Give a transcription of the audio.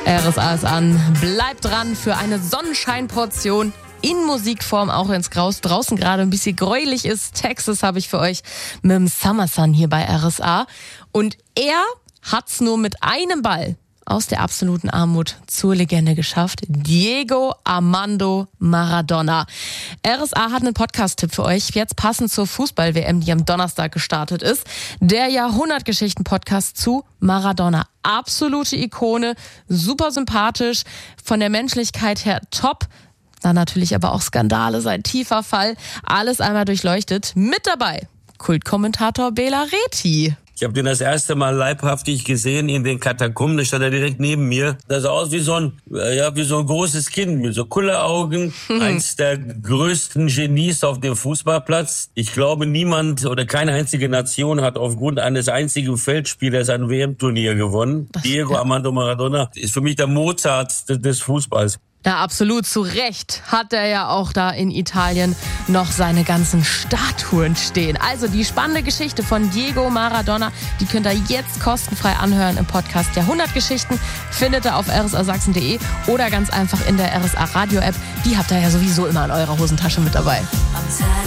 RSA ist an. Bleibt dran für eine Sonnenscheinportion in Musikform, auch wenn es draußen gerade ein bisschen gräulich ist. Texas habe ich für euch mit dem Summer Sun hier bei RSA. Und er hat's nur mit einem Ball aus der absoluten Armut zur Legende geschafft. Diego Armando Maradona. RSA hat einen Podcast-Tipp für euch, jetzt passend zur Fußball-WM, die am Donnerstag gestartet ist. Der Jahrhundertgeschichten-Podcast zu Maradona. Absolute Ikone, super sympathisch, von der Menschlichkeit her top. Dann natürlich aber auch Skandale, sein tiefer Fall. Alles einmal durchleuchtet. Mit dabei Kultkommentator Bela Reti. Ich habe den das erste Mal leibhaftig gesehen in den Katakomben. Da stand er direkt neben mir. Das sah aus wie so ein großes Kind mit so Kulleraugen. Eins der größten Genies auf dem Fußballplatz. Ich glaube, niemand oder keine einzige Nation hat aufgrund eines einzigen Feldspielers ein WM-Turnier gewonnen. Diego Armando Maradona ist für mich der Mozart des Fußballs. Ja, absolut. Zu Recht hat er ja auch da in Italien noch seine ganzen Statuen stehen. Also die spannende Geschichte von Diego Maradona, die könnt ihr jetzt kostenfrei anhören im Podcast Jahrhundertgeschichten. Findet ihr auf rsasachsen.de oder ganz einfach in der RSA Radio App. Die habt ihr ja sowieso immer in eurer Hosentasche mit dabei.